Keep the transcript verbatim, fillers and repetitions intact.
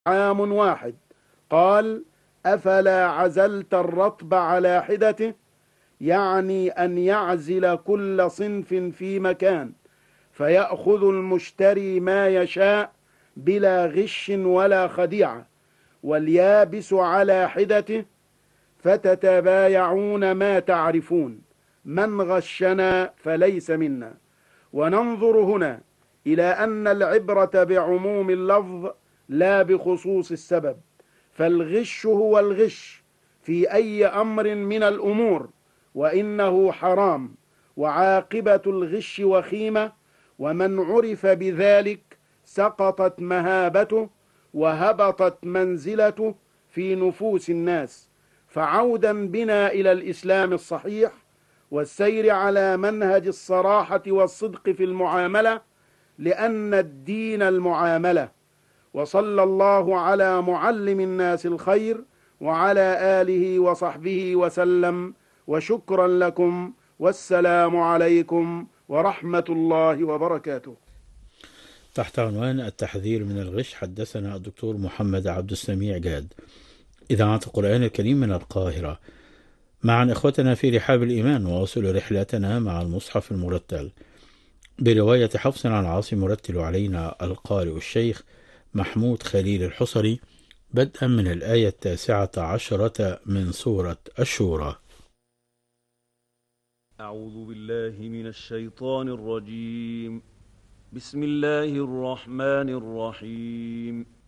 عام واحد. قال: أفلا عزلت الرطب على حدته، يعني أن يعزل كل صنف في مكان فيأخذ المشتري ما يشاء بلا غش ولا خديعة، واليابس على حدته فتتبايعون ما تعرفون، من غشنا فليس منا. وننظر هنا إلى أن العبرة بعموم اللفظ لا بخصوص السبب، فالغش هو الغش في أي أمر من الأمور، وإنه حرام، وعاقبة الغش وخيمة، ومن عرف بذلك سقطت مهابته وهبطت منزلته في نفوس الناس. فعودا بنا إلى الإسلام الصحيح والسير على منهج الصراحة والصدق في المعاملة، لأن الدين المعاملة. وصلى الله على معلم الناس الخير وعلى آله وصحبه وسلم، وشكرا لكم، والسلام عليكم ورحمة الله وبركاته. تحت عنوان التحذير من الغش، حدثنا الدكتور محمد عبد السميع جاد، إذاعة القرآن الكريم من القاهرة. معا إخوتنا في رحاب الإيمان، نواصل رحلتنا مع المصحف المرتل برواية حفص عن عاصم، مرتل علينا القارئ الشيخ محمود خليل الحصري، بدءا من الآية التاسعة عشرة من سورة الشورى. أعوذ بالله من الشيطان الرجيم. بسم الله الرحمن الرحيم.